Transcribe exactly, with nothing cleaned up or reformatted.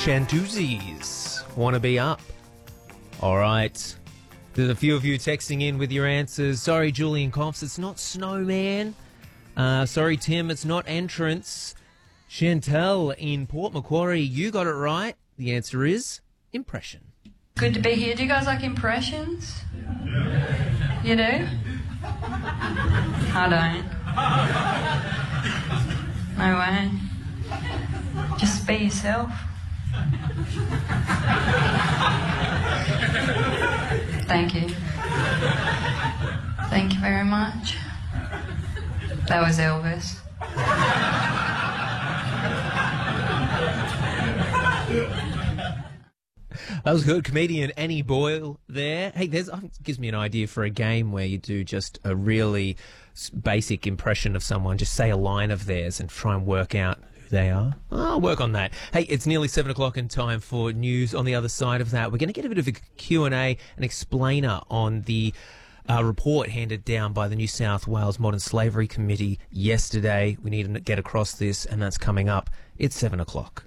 Shantuzis. Wanna be up? All right. There's a few of you texting in with your answers. Sorry, Julian Cops, it's not Snowman. Uh, sorry, Tim, it's not Entrance. Chantel in Port Macquarie, you got it right. The answer is impression. Good to be here. Do you guys like impressions? You do? I don't. No way. Just be yourself. Thank you. Thank you very much. That was Elvis. That was good. Comedian Annie Boyle there. Hey, there's uh, gives me an idea for a game where you do just a really basic impression of someone. Just say a line of theirs and try and work out who they are. I'll work on that. Hey, it's nearly seven o'clock and time for news. On the other side of that, we're going to get a bit of a Q and A, an explainer on the uh, report handed down by the New South Wales Modern Slavery Committee yesterday. We need to get across this, and that's coming up. It's seven o'clock.